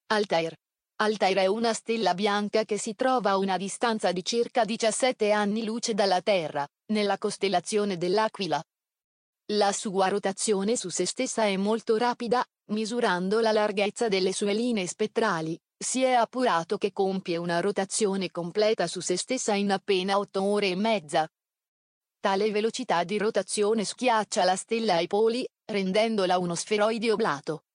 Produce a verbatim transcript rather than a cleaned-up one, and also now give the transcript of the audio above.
Altair. Altair è una stella bianca che si trova a una distanza di circa diciassette anni luce dalla Terra, nella costellazione dell'Aquila. La sua rotazione su se stessa è molto rapida, misurando la larghezza delle sue linee spettrali, si è appurato che compie una rotazione completa su se stessa in appena otto ore e mezza. Tale velocità di rotazione schiaccia la stella ai poli, rendendola uno sferoide oblato.